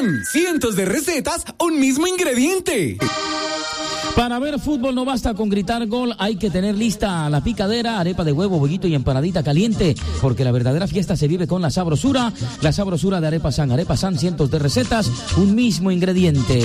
San, cientos de recetas, un mismo ingrediente. Para ver fútbol no basta con gritar gol, hay que tener lista la picadera, arepa de huevo, bollito y empanadita caliente, porque la verdadera fiesta se vive con la sabrosura de Arepa San, cientos de recetas, un mismo ingrediente.